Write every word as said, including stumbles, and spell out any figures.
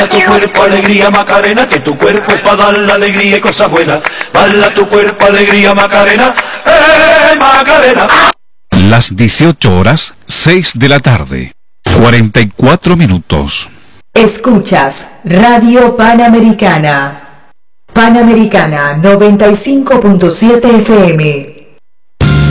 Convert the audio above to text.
Tu cuerpo alegría Macarena, que tu cuerpo es para dar la alegría y cosas buenas. Baila tu cuerpo alegría Macarena, eh Macarena. Las dieciocho horas, seis de la tarde, cuarenta y cuatro minutos. Escuchas Radio Panamericana. Panamericana noventa y cinco punto siete F M.